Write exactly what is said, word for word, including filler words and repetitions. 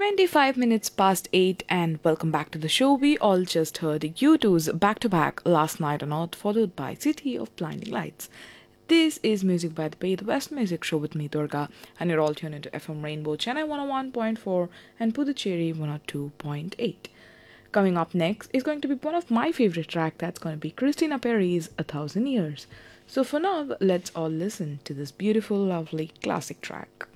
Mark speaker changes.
Speaker 1: twenty-five minutes past eight, and welcome back to the show. We all just heard U two's back to back Last Night on Earth, followed by City of Blinding Lights. This is Music by the Bay, the West Music Show with me, Durga, and you're all tuned into F M Rainbow Chennai one oh one point four and Puducherry one oh two point eight. Coming up next is going to be one of my favorite track. That's going to be Christina Perri's A Thousand Years. So for now, let's all listen to this beautiful, lovely classic track.